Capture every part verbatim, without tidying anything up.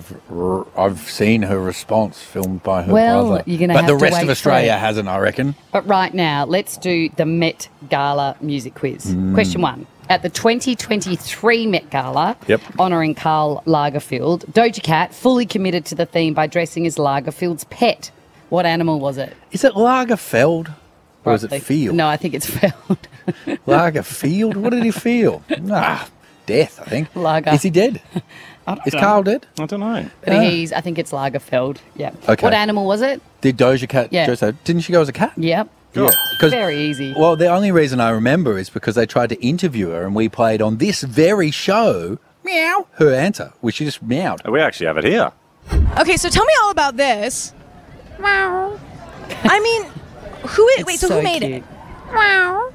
I've r- I've seen her response filmed by her Well, brother. you're gonna but have the to rest wait of for Australia it. hasn't, I reckon. But right now, let's do the Met Gala music quiz. Mm. Question one. At the twenty twenty-three Met Gala, Yep. honouring Karl Lagerfeld, Doja Cat fully committed to the theme by dressing as Lagerfeld's pet. What animal was it? Is it Lagerfeld or is it Probably. Field? No, I think it's Feld. Lagerfield? What did he feel? Ah, death, I think. Lager. Is he dead? I don't Is know. Carl dead? I don't know. But Ah. he's, I think it's Lagerfeld. Yeah. Okay. What animal was it? Did Doja Cat Yeah. dress her? Didn't she go as a cat? Yep. Yeah. 'Cause- Very easy. Well, the only reason I remember is because they tried to interview her and we played on this very show, meow, her answer, which she just meowed. We actually have it here. Okay, so tell me all about this. Wow. I mean, who is? It's Wait, so, so who made cute. it? Wow.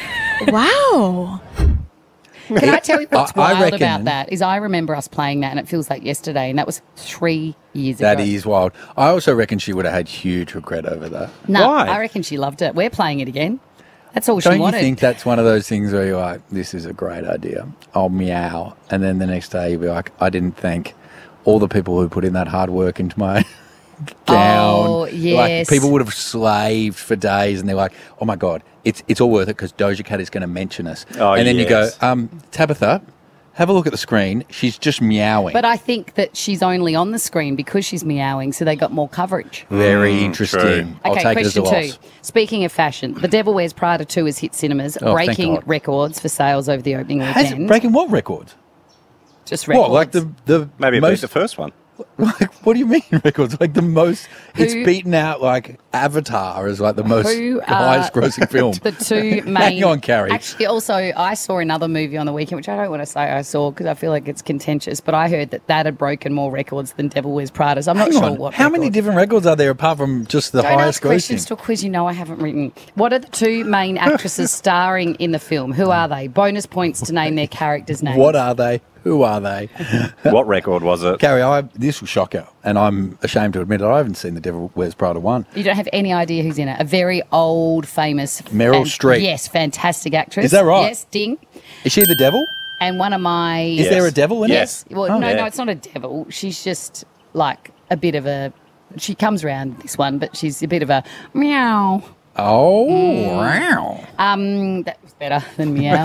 Wow. Can I tell you what's I- I wild reckon- about that? Is I remember us playing that and it feels like yesterday, and that was three years That ago. is wild. I also reckon she would have had huge regret over that. No, Why? I reckon she loved it. We're playing it again. That's all she Don't you wanted. think that's one of those things where you're like, this is a great idea, I'll meow, and then the next day you'll be like, I didn't thank all the people who put in that hard work into my gown. Oh, Like, yes. people would have slaved for days and they're like, oh my God, it's it's all worth it because Doja Cat is going to mention us. Oh, and then you go, yes. um, Tabitha, have a look at the screen. She's just meowing. But I think that she's only on the screen because she's meowing, so they got more coverage. Very Mm, interesting. true. I'll Okay, take it as a question loss. two. Speaking of fashion, The Devil Wears Prada two has hit cinemas, Oh, thank breaking God. records for sales over the opening Has weekend. it breaking what records? Just records. What, like the, the Maybe it beat most the first one. Like, what do you mean records? Like the most, it's Who- beaten out like Avatar as like the most Who are highest grossing film. The two main. Hang on, Carrie. Actually, also, I saw another movie on the weekend, which I don't want to say I saw because I feel like it's contentious, but I heard that that had broken more records than Devil Wears Prada. So I'm not Hang sure on. what. How many record. different records are there apart from just the Don't highest ask questions grossing? to a quiz you know I haven't written. What are the two main actresses starring in the film? Who are they? Bonus points to name their characters' names. What are they? Who are they? What record was it? Carrie, I, this will shock you, and I'm ashamed to admit it. I haven't seen The Devil Wears Prada one. You don't have any idea who's in it. A very old, famous Meryl Streep. Yes, fantastic actress. Is that right? Yes, ding. Is she the devil? And one of my Is there a devil in Yes. it? Well, Oh. no, Yeah. no, it's not a devil. She's just like a bit of a. She comes around this one, but she's a bit of a meow. Oh, Mm. wow. Um, that was better than meow.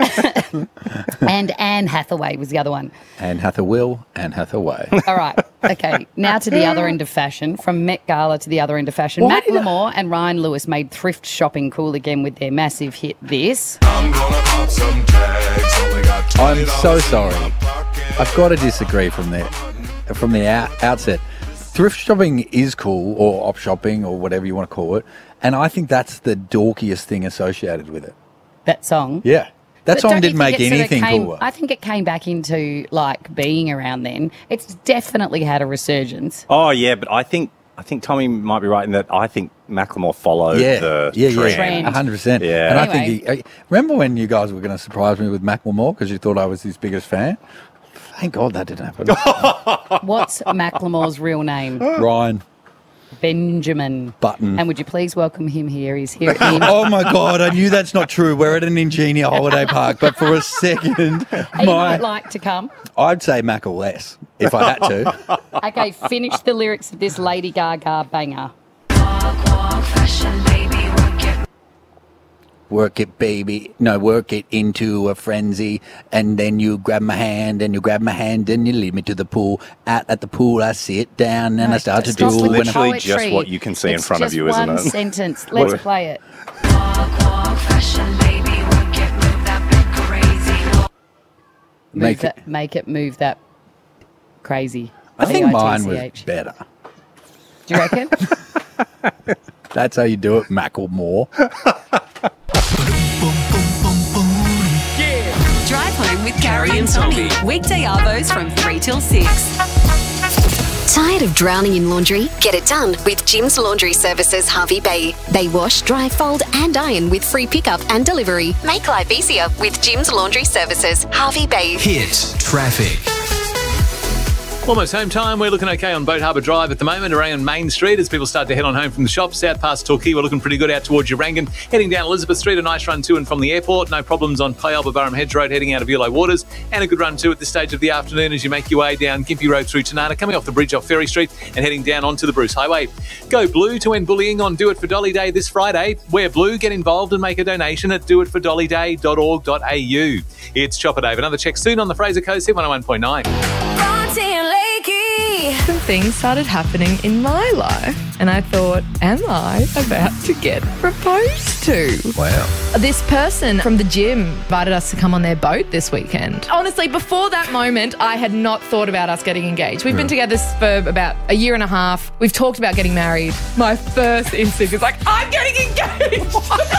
And Anne Hathaway was the other one. Anne Hathaway, Anne Hathaway. All right. Okay. Now to the other end of fashion. From Met Gala to the other end of fashion. Why did I- Macklemore and Ryan Lewis made thrift shopping cool again with their massive hit, This. I'm so sorry. I've got to disagree from the from the out, outset. Thrift shopping is cool, or op shopping, or whatever you want to call it, and I think that's the dorkiest thing associated with it. That song. Yeah, that But song don't you didn't think make it sort of anything came- cooler. I think it came back into like being around then. It's definitely had a resurgence. Oh yeah, but I think I think Tommy might be right in that I think Macklemore followed yeah, the yeah, yeah, trend. a hundred percent. Yeah. and I Anyway. think he, uh, remember when you guys were going to surprise me with Macklemore because you thought I was his biggest fan. Thank God that didn't happen. What's Macklemore's real name? Ryan Benjamin Button. And would you please welcome him here? He's here at the end. Oh my God, I knew that's not true. We're at an Ingenia holiday park, but for a second, He my, might like to come. I'd say Mac or less if I had to. Okay, finish the lyrics of this Lady Gaga banger. Work it, baby. No, work it into a frenzy. And then you grab my hand, and you grab my hand, and you lead me to the pool. Out at the pool, I sit down, and I start to Stop drool. with the and I- literally just poetry. what you can see in It's front of just you, isn't one it? sentence. Let's play it. Move Make that, it- make it move that crazy. I think mine was B I T C H. better. Do you reckon? That's how you do it, Macklemore. Drive home with Carrie and Tommy. Weekday arvos from three till six. Tired of drowning in laundry? Get it done with Jim's Laundry Services Harvey Bay. They wash, dry, fold and iron with free pickup and delivery. Make life easier with Jim's Laundry Services Harvey Bay. Hit traffic. Almost home time. We're looking okay on Boat Harbour Drive at the moment, around Main Street as people start to head on home from the shops. South past Torquay, we're looking pretty good out towards Urangan. Heading down Elizabeth Street, a nice run to and from the airport. No problems on Pyalba Burham Hedge Road heading out of Yellow Waters. And a good run too at this stage of the afternoon as you make your way down Gympie Road through Tanana, coming off the bridge off Ferry Street and heading down onto the Bruce Highway. Go blue to end bullying on Do It For Dolly Day this Friday. Wear blue, get involved and make a donation at do it for dolly day dot org dot a u. It's Chopper Dave. Another check soon on the Fraser Coast, Hit one oh one point nine. Some things started happening in my life, and I thought, am I about to get proposed to? Wow. This person from the gym invited us to come on their boat this weekend. Honestly, before that moment, I had not thought about us getting engaged. We've been together for about a year and a half. We've talked about getting married. My first instinct is like, I'm getting engaged.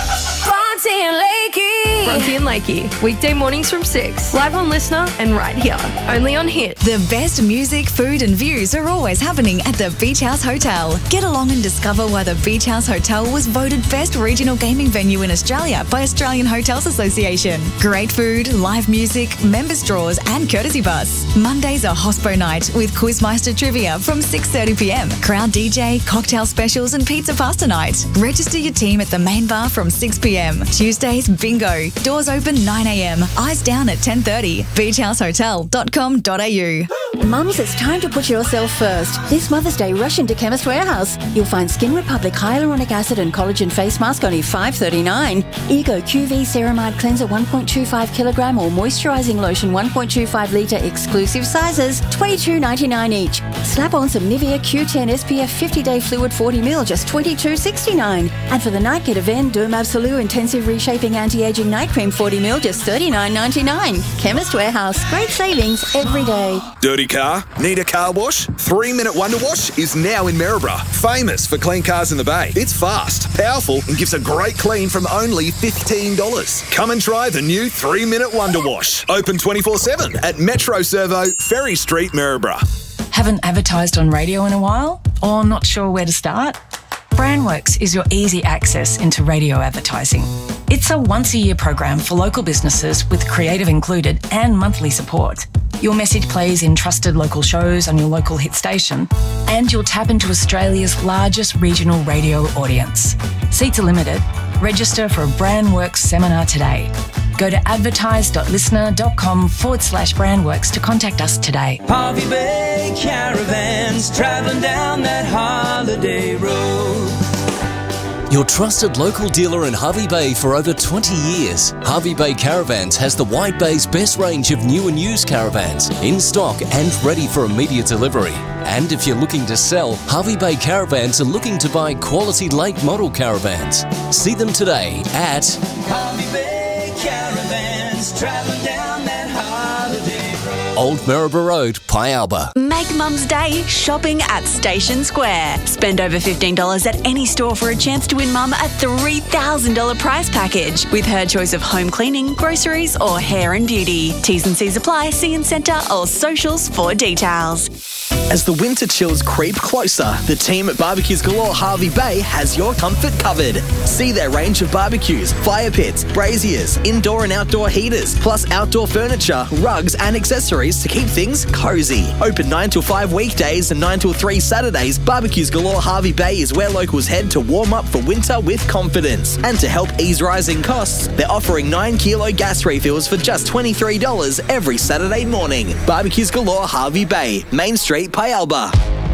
Bronte and Lakey. Bronte and Lakey. Weekday mornings from six. Live on Listener and right here. Only on Hit. The best music, food and views are always happening at the Beach House Hotel. Get along and discover why the Beach House Hotel was voted best regional gaming venue in Australia by Australian Hotels Association. Great food, live music, members draws and courtesy bus. Mondays are Hospo night with Quizmeister trivia from six thirty p m. Crowd D J, cocktail specials and pizza pasta night. Register your team at the main bar from six p m. Tuesdays, bingo. Doors open nine a m. Eyes down at ten thirty. beach house hotel dot com dot a u. Mums, it's time to put yourself first. This Mother's Day, rush into Chemist Warehouse. You'll find Skin Republic Hyaluronic Acid and Collagen Face Mask only five thirty-nine. Ego Q V Ceramide Cleanser one point two five kilogram or Moisturising Lotion one point two five litre exclusive sizes twenty-two ninety-nine each. Slap on some Nivea Q ten S P F fifty day Fluid forty milliliters just twenty-two sixty-nine. And for the night, get Aven Derm Absolute Intensive Reshaping Anti-Aging Night Cream forty milliliters just thirty-nine ninety-nine. Chemist Warehouse. Great savings every day. Dirty car? Need a car wash? Three Minute Wonder Wash is now in Maryborough. Famous for clean cars in the bay. It's fast, powerful and gives a great clean from only fifteen dollars. Come and try the new Three Minute Wonder Wash. Open twenty-four seven at Metro Servo, Ferry Street, Maryborough. Haven't advertised on radio in a while? Or not sure where to start? Brandworks is your easy access into radio advertising. It's a once-a-year program for local businesses with creative included and monthly support. Your message plays in trusted local shows on your local hit station, and you'll tap into Australia's largest regional radio audience. Seats are limited. Register for a Brandworks seminar today. Go to advertise.listener.com forward slash Brandworks to contact us today. Harvey Bay Caravans, travelling down that holiday road. Your trusted local dealer in Harvey Bay for over twenty years. Harvey Bay Caravans has the Wide Bay's best range of new and used caravans in stock and ready for immediate delivery. And if you're looking to sell, Harvey Bay Caravans are looking to buy quality late model caravans. See them today at Harvey Bay Caravans, travelling down that holiday road. Old Maryborough Road, Pyalba. Make Mum's Day shopping at Station Square. Spend over fifteen dollars at any store for a chance to win Mum a three thousand dollars prize package with her choice of home cleaning, groceries or hair and beauty. T's and C's apply. See in centre or socials for details. As the winter chills creep closer, the team at Barbecues Galore Harvey Bay has your comfort covered. See their range of barbecues, fire pits, braziers, indoor and outdoor heaters, plus outdoor furniture, rugs and accessories to keep things cozy. Open nine till five weekdays and nine till three Saturdays, Barbecues Galore Harvey Bay is where locals head to warm up for winter with confidence. And to help ease rising costs, they're offering nine kilo gas refills for just twenty-three dollars every Saturday morning. Barbecues Galore Harvey Bay, Main Street, Pyalba.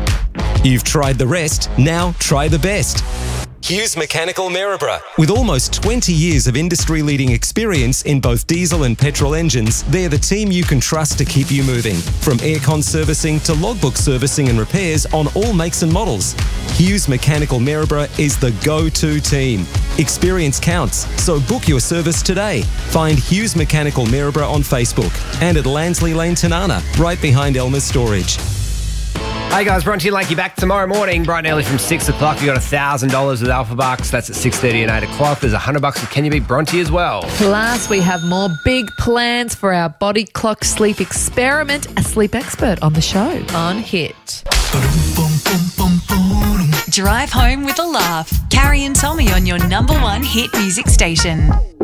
You've tried the rest, now try the best. Hughes Mechanical Maryborough. With almost twenty years of industry-leading experience in both diesel and petrol engines, they're the team you can trust to keep you moving. From aircon servicing to logbook servicing and repairs on all makes and models. Hughes Mechanical Maryborough is the go-to team. Experience counts, so book your service today. Find Hughes Mechanical Maryborough on Facebook and at Lansley Lane, Tanana, right behind Elmer's Storage. Hey guys, Bronte and Lakey back tomorrow morning, bright and early from six o'clock. We've got one thousand dollars with Alpha Bucks. That's at six thirty and eight o'clock. There's one hundred bucks with Can You Beat Bronte as well. Plus, we have more big plans for our body clock sleep experiment. A sleep expert on the show on Hit. Drive home with a laugh. Carrie and Tommy on your number one hit music station.